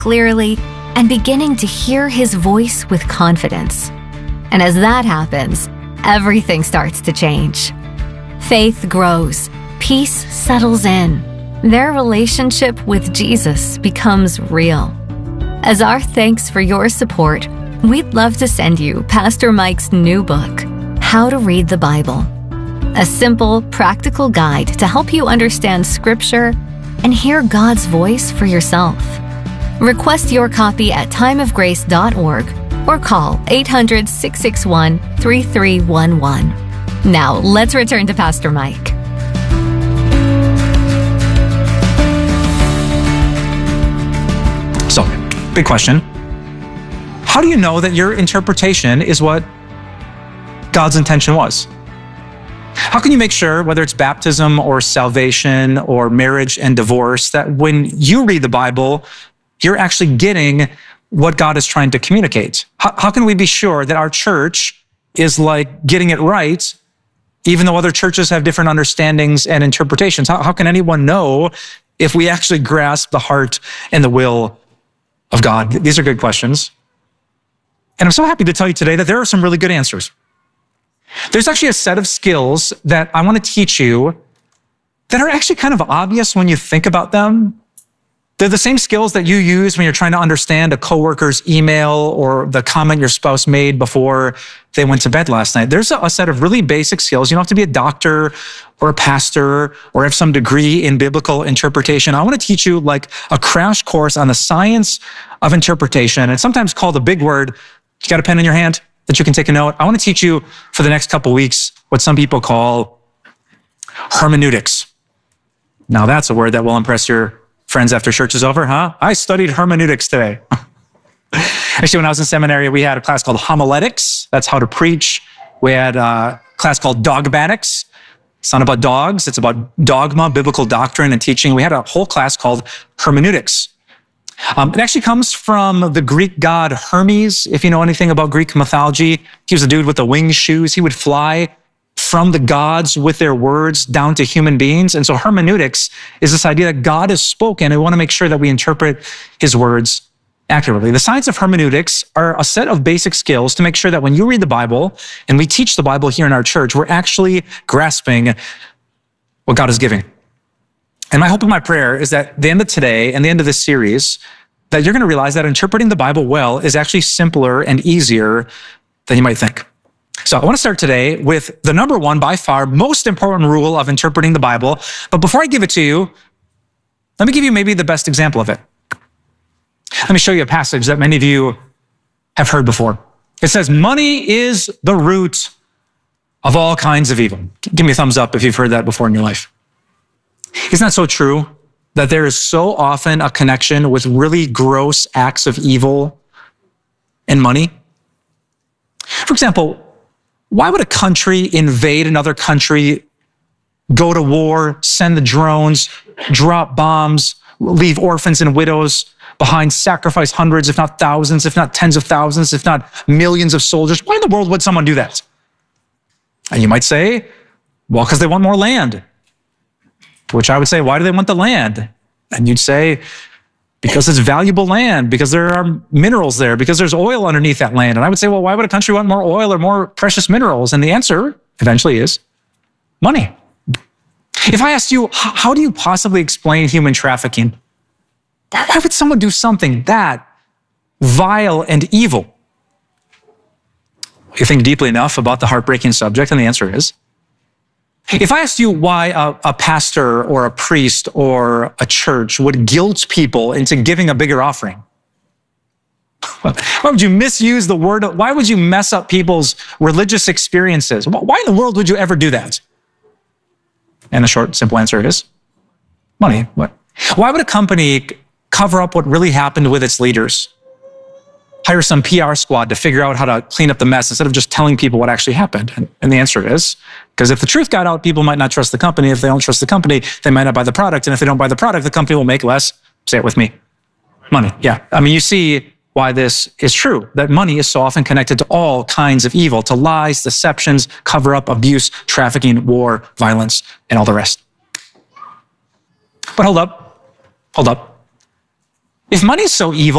clearly and beginning to hear His voice with confidence. And as that happens, everything starts to change. Faith grows, peace settles in. Their relationship with Jesus becomes real. As our thanks for your support, we'd love to send you Pastor Mike's new book, How to Read the Bible. A simple, practical guide to help you understand Scripture and hear God's voice for yourself. Request your copy at timeofgrace.org or call 800-661-3311. Now, let's return to Pastor Mike. So, big question. How do you know that your interpretation is what God's intention was? How can you make sure, whether it's baptism or salvation or marriage and divorce, that when you read the Bible, you're actually getting what God is trying to communicate? How can we be sure that our church is like getting it right, even though other churches have different understandings and interpretations? How can anyone know if we actually grasp the heart and the will of God? These are good questions. And I'm so happy to tell you today that there are some really good answers. There's actually a set of skills that I want to teach you that are actually kind of obvious when you think about them. They're the same skills that you use when you're trying to understand a coworker's email or the comment your spouse made before they went to bed last night. There's a set of really basic skills. You don't have to be a doctor or a pastor or have some degree in biblical interpretation. I want to teach you like a crash course on the science of interpretation. It's sometimes called a big word. You got a pen in your hand that you can take a note? I want to teach you for the next couple weeks what some people call hermeneutics. Now that's a word that will impress your friends after church is over, huh? I studied hermeneutics today. Actually, when I was in seminary, we had a class called homiletics. That's how to preach. We had a class called dogmatics. It's not about dogs. It's about dogma, biblical doctrine, and teaching. We had a whole class called hermeneutics. It actually comes from the Greek god Hermes. If you know anything about Greek mythology, he was a dude with the winged shoes. He would fly from the gods with their words down to human beings. And so hermeneutics is this idea that God has spoken, and we want to make sure that we interpret his words accurately. The science of hermeneutics are a set of basic skills to make sure that when you read the Bible and we teach the Bible here in our church, we're actually grasping what God is giving. And my hope and my prayer is that at the end of today and the end of this series, that you're going to realize that interpreting the Bible well is actually simpler and easier than you might think. So I want to start today with the number one, by far, most important rule of interpreting the Bible. But before I give it to you, let me give you maybe the best example of it. Let me show you a passage that many of you have heard before. It says, money is the root of all kinds of evil. Give me a thumbs up if you've heard that before in your life. Isn't that so true? That there is so often a connection with really gross acts of evil and money? For example, why would a country invade another country, go to war, send the drones, drop bombs, leave orphans and widows behind, sacrifice hundreds, if not thousands, if not tens of thousands, if not millions of soldiers? Why in the world would someone do that? And you might say, well, because they want more land. To which I would say, why do they want the land? And you'd say, because it's valuable land, because there are minerals there, because there's oil underneath that land. And I would say, well, why would a country want more oil or more precious minerals? And the answer eventually is money. If I asked you, how do you possibly explain human trafficking? Why would someone do something that vile and evil? You think deeply enough about the heartbreaking subject, and the answer is, if I asked you why a pastor or a priest or a church would guilt people into giving a bigger offering, why would you misuse the word? Why would you mess up people's religious experiences? Why in the world would you ever do that? And the short, simple answer is money. Why would a company cover up what really happened with its leaders? Hire some PR squad to figure out how to clean up the mess instead of just telling people what actually happened? And the answer is, because if the truth got out, people might not trust the company. If they don't trust the company, they might not buy the product. And if they don't buy the product, the company will make less, say it with me, money. Yeah, I mean, you see why this is true, that money is so often connected to all kinds of evil, to lies, deceptions, cover-up, abuse, trafficking, war, violence, and all the rest. But hold up. If money is so evil,